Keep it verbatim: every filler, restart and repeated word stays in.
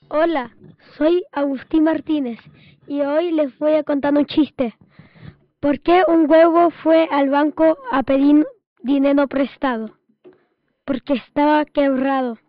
Hola, soy Agustín Martínez y hoy les voy a contar un chiste. ¿Por qué un huevo fue al banco a pedir dinero prestado? Porque estaba quebrado.